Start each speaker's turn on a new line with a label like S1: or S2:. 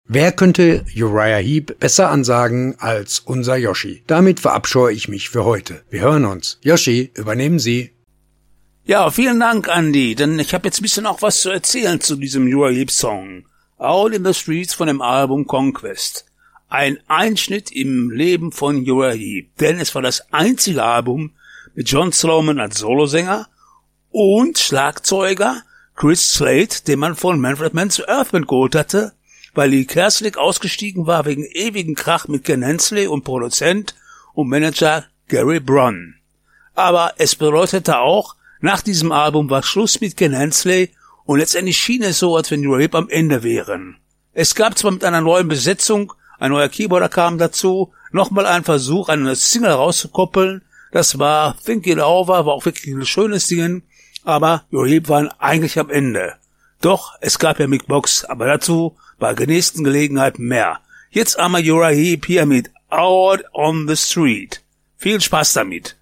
S1: Wer könnte Uriah Heep besser ansagen als unser Yoshi? Damit verabscheue ich mich für heute. Wir hören uns. Yoshi, übernehmen Sie.
S2: Ja, vielen Dank, Andy, denn ich habe jetzt ein bisschen auch was zu erzählen zu diesem Uriah Heep Song. Out in the Streets von dem Album Conquest. Ein Einschnitt im Leben von Uriah Heep, denn es war das einzige Album mit John Sloman als Solosänger und Schlagzeuger Chris Slade, den man von Manfred Mann zu Earthband geholt hatte, weil Lee Kerslake ausgestiegen war wegen ewigen Krach mit Ken Hensley und Produzent und Manager Gary Brunn. Aber es bedeutete auch, nach diesem Album war Schluss mit Ken Hensley und letztendlich schien es so, als wenn Uriah Heep am Ende wären. Es gab zwar mit einer neuen Besetzung, ein neuer Keyboarder kam dazu, nochmal ein Versuch, eine Single rauszukoppeln. Das war Think It Over, war auch wirklich ein schönes Ding, aber Uriah Heep waren eigentlich am Ende. Doch, es gab ja Mick Box, aber dazu bei der nächsten Gelegenheit mehr. Jetzt einmal Uriah Heep hier mit Out on the Street. Viel Spaß damit.